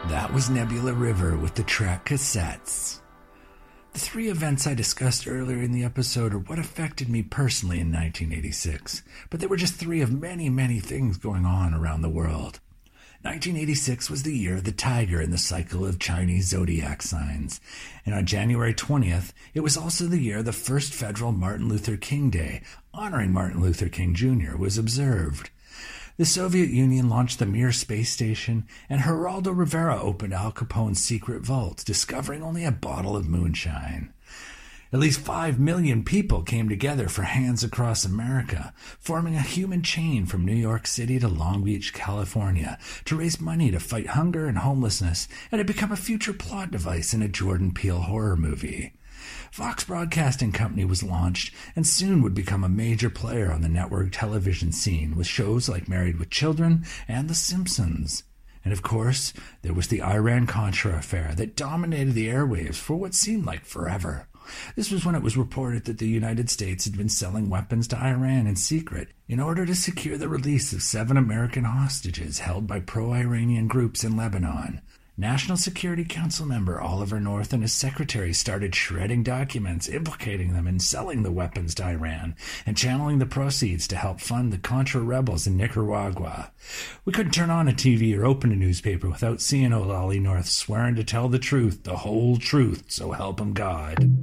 That was Nebula River with the track Cassettes. The three events I discussed earlier in the episode are what affected me personally in 1986, but they were just three of many, many things going on around the world. 1986 was the year of the tiger in the cycle of Chinese zodiac signs, and on January 20th, it was also the year the first federal Martin Luther King Day, honoring Martin Luther King Jr., was observed. The Soviet Union launched the Mir space station, and Geraldo Rivera opened Al Capone's secret vault, discovering only a bottle of moonshine. At least 5 million people came together for Hands Across America, forming a human chain from New York City to Long Beach, California, to raise money to fight hunger and homelessness, and to become a future plot device in a Jordan Peele horror movie. Fox Broadcasting Company was launched and soon would become a major player on the network television scene with shows like Married with Children and The Simpsons. And of course, there was the Iran-Contra affair that dominated the airwaves for what seemed like forever. This was when it was reported that the United States had been selling weapons to Iran in secret in order to secure the release of 7 American hostages held by pro-Iranian groups in Lebanon. National Security Council member Oliver North and his secretary started shredding documents implicating them in selling the weapons to Iran and channeling the proceeds to help fund the Contra rebels in Nicaragua. We couldn't turn on a TV or open a newspaper without seeing old Ollie North swearing to tell the truth, the whole truth, so help him God.